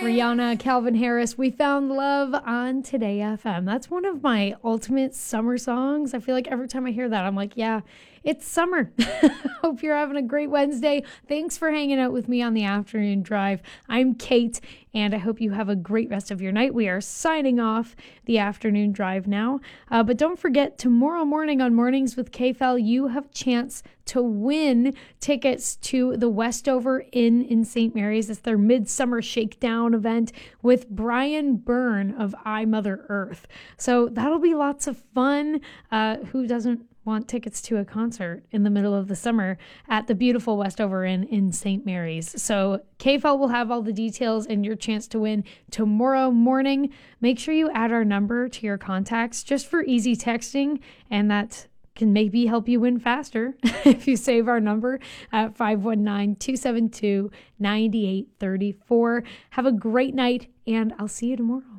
Rihanna, Calvin Harris, We Found Love on Today FM. That's one of my ultimate summer songs. I feel like every time I hear that, I'm like, yeah, it's summer. Hope you're having a great Wednesday. Thanks for hanging out with me on the afternoon drive. I'm Kate, and I hope you have a great rest of your night. We are signing off the afternoon drive now. But don't forget, tomorrow morning on Mornings with KFEL, you have a chance to win tickets to the Westover Inn in St. Mary's. It's their Midsummer Shakedown event with Brian Byrne of I, Mother Earth. So that'll be lots of fun. Who doesn't want tickets to a concert in the middle of the summer at the beautiful Westover Inn in St. Mary's? So KFEL will have all the details and your chance to win tomorrow morning. Make sure you add our number to your contacts just for easy texting, and that can maybe help you win faster if you save our number at 519-272-9834. Have a great night, and I'll see you tomorrow.